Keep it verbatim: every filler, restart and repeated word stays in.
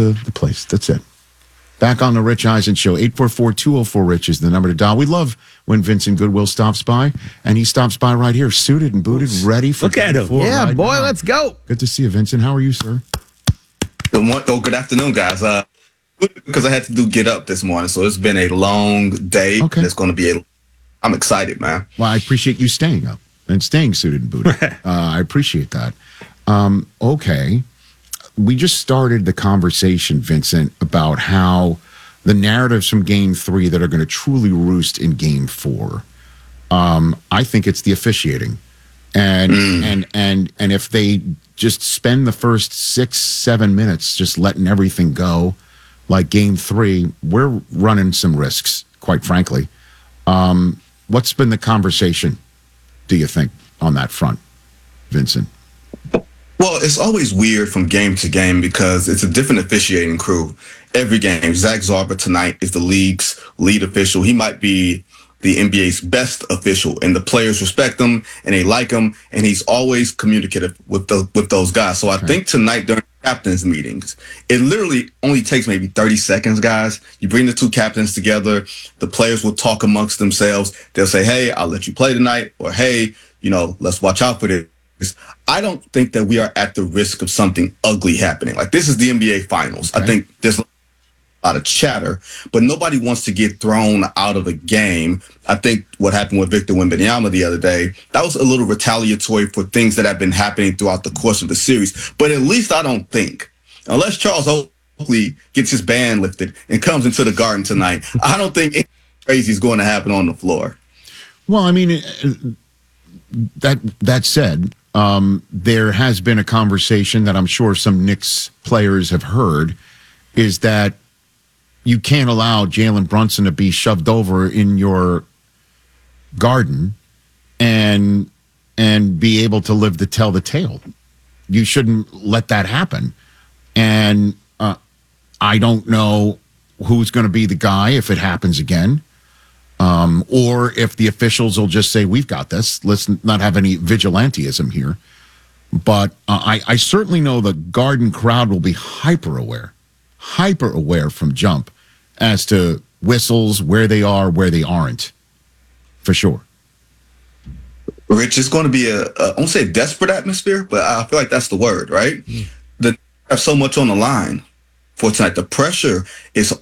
the, the place. That's it. Back on the Rich Eisen Show. eight four four, two oh four, RICH is the number to dial. We love when Vincent Goodwill stops by, and he stops by right here, suited and booted, ready for Look at him. Yeah, right boy, now. let's go. Good to see you, Vincent. How are you, sir? Good morning. Oh, good afternoon, guys. Uh, because I had to do get up this morning, so it's been a long day. Okay. It's going to be a. I'm excited, man. Well, I appreciate you staying up and staying suited and booted. uh, I appreciate that. Um, okay. We just started the conversation, Vincent, about how the narratives from game three that are going to truly roost in game four. Um, I think it's the officiating. And, mm. and, and, and if they just spend the first six, seven minutes just letting everything go like game three, we're running some risks, quite frankly. Um, what's been the conversation, do you think, on that front, Vincent? Well, it's always weird from game to game because it's a different officiating crew every game. Zach Zarba tonight is the league's lead official. He might be the N B A's best official, and the players respect him and they like him, and he's always communicative with the with those guys. So I okay. think tonight during captains meetings, it literally only takes maybe thirty seconds, guys. You bring the two captains together, the players will talk amongst themselves. They'll say, hey, I'll let you play tonight, or hey, you know, let's watch out for this. I don't think that we are at the risk of something ugly happening. Like, this is the N B A Finals. Okay. I think there's a lot of chatter, but nobody wants to get thrown out of a game. I think what happened with Victor Wembanyama the other day, that was a little retaliatory for things that have been happening throughout the course of the series. But at least I don't think, unless Charles Oakley gets his ban lifted and comes into the Garden tonight, I don't think anything crazy is going to happen on the floor. Well, I mean, that that said, Um, there has been a conversation that I'm sure some Knicks players have heard, is that you can't allow Jalen Brunson to be shoved over in your garden and and be able to live to tell the tale. You shouldn't let that happen. And uh, I don't know who's going to be the guy if it happens again. Um, or if the officials will just say, we've got this, let's not have any vigilantism here. But uh, I, I certainly know the Garden crowd will be hyper aware, hyper aware from jump as to whistles, where they are, where they aren't, for sure. Rich, it's going to be a, a I won't say a desperate atmosphere, but I feel like that's the word, right? Mm. The have so much on the line for tonight. The pressure is